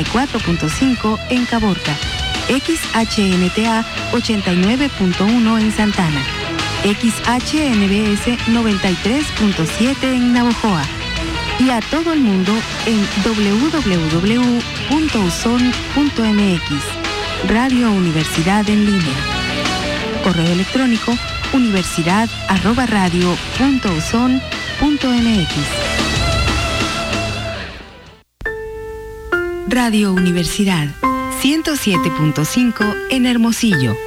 94.5 en Caborca, XHNTA 89.1 en Santana, XHNBS 93.7 en Navojoa y a todo el mundo en www.uson.mx. Radio Universidad en línea. Correo electrónico universidad@radio.uson.mx. Radio Universidad 107.5 en Hermosillo.